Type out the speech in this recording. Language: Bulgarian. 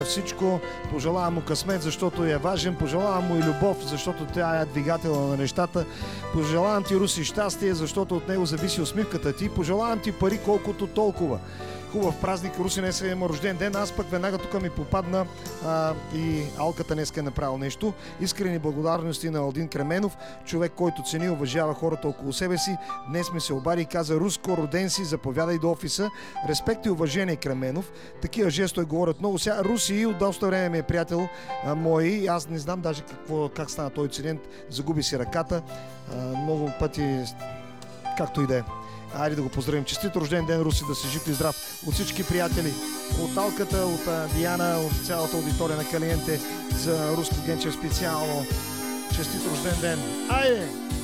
всичко. Пожелавам му късмет, защото е важен. Пожелавам му и любов, защото тя е двигател на нещата. Пожелавам ти, Руси, щастие, защото от него зависи усмивката ти. Пожелавам ти пари колкото толкова. Хубав празник, Руси днес има рожден ден. Аз пък веднага тук ми попадна и Алката днес е направил нещо. Искрени благодарности на Алдин Кременов, човек, който цени и уважава хората около себе си. Днес ми се обади и каза: Руско, роден си, заповядай до офиса. Респект и уважение, Кременов. Такива жестове говорят много. Сега Руси от доста време ми е приятел мой. Аз не знам даже как стана този инцидент. Загуби си ръката. Много пъти, както и да е. Айде да го поздравим. Честит рожден ден, Руси, да си жив и здрав. От всички приятели, от Алката, от Диана, от цялата аудитория на Калиенте, за Руско Генчев специално. Честит рожден ден. Айде!